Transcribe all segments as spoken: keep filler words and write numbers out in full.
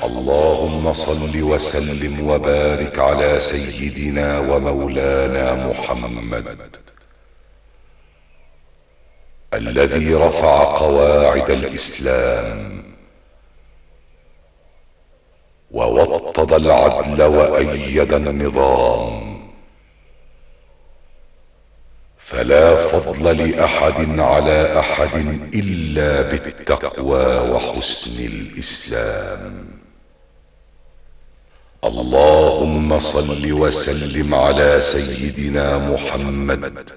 اللهم صل وسلم وبارك على سيدنا ومولانا محمد الذي رفع قواعد الإسلام ووطد العدل وأيد النظام، فلا فضل لأحد على أحد إلا بالتقوى وحسن الإسلام. اللهم صل وسلم على سيدنا محمد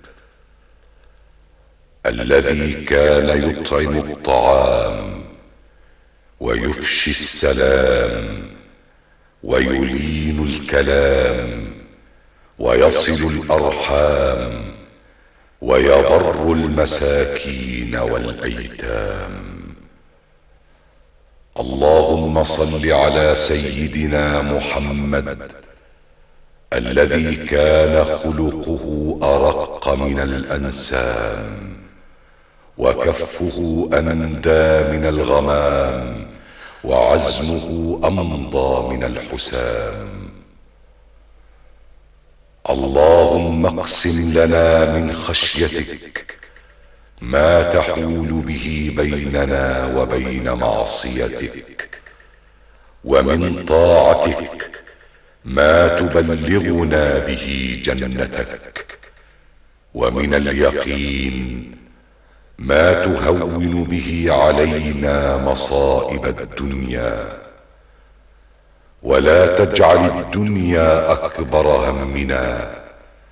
الذي كان يطعم الطعام ويفشي السلام ويلين الكلام ويصل الأرحام ويبر المساكين والأيتام. اللهم صل على سيدنا محمد الذي كان خلقه أرق من الأنسام وكفه أندى من الغمام وعزمه أمضى من الحسام. اللهم اقسم لنا من خشيتك ما تحول به بيننا وبين معصيتك، ومن طاعتك ما تبلغنا به جنتك، ومن اليقين ما تهون به علينا مصائب الدنيا، ولا تجعل الدنيا أكبر همنا